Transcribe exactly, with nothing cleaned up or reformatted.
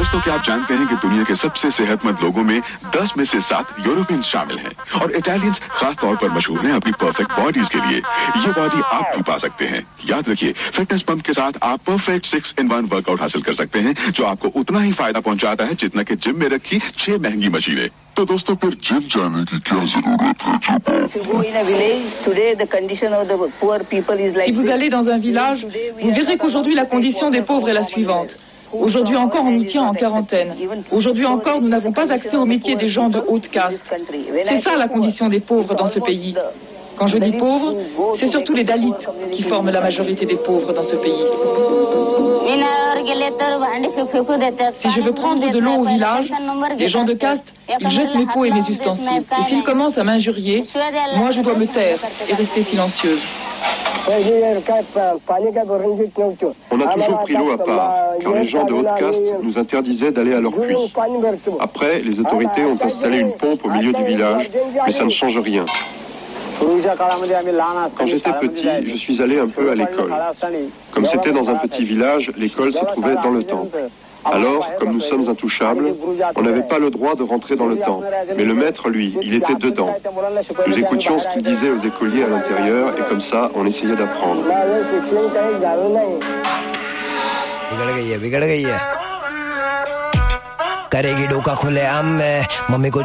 दोस्तों, क्या आप जानते हैं कि दुनिया के सबसे सेहतमंद लोगों में दस में से सात यूरोपियंस शामिल हैं और इटालियंस खास तौर पर मशहूर हैं अपनी परफेक्ट बॉडीज के लिए। ये बॉडी आप भी पा सकते हैं। याद रखिए, फिटनेस पंप के साथ आप perfect six in one workout हासिल कर सकते हैं, जो आपको उतना ही फायदा पहुंचाता है जितना कि जिम में रखी छह महंगी मशीनें। तो दोस्तों, फिर जिम जाने की क्या जरूरत है? Si vous allez dans un village, vous verrez qu'aujourd'hui la condition des pauvres est la suivante. Aujourd'hui encore, on nous tient en quarantaine. Aujourd'hui encore, nous n'avons pas accès au métier des gens de haute caste. C'est ça la condition des pauvres dans ce pays. Quand je dis pauvres, c'est surtout les Dalits qui forment la majorité des pauvres dans ce pays. Si je veux prendre de l'eau au village, les gens de caste, ils jettent mes pots et mes ustensiles. Et s'ils commencent à m'injurier, moi je dois me taire et rester silencieuse. On a toujours pris l'eau à part, car les gens de haute caste nous interdisaient d'aller à leur puits. Après, les autorités ont installé une pompe au milieu du village, mais ça ne change rien. Quand j'étais petit, je suis allé un peu à l'école. Comme c'était dans un petit village, l'école se trouvait dans le temple. Alors, comme nous sommes intouchables, on n'avait pas le droit de rentrer dans le temple. Mais le maître, lui, il était dedans. Nous écoutions ce qu'il disait aux écoliers à l'intérieur et comme ça, on essayait d'apprendre. करेगी डोका खुले आम में मम्मी को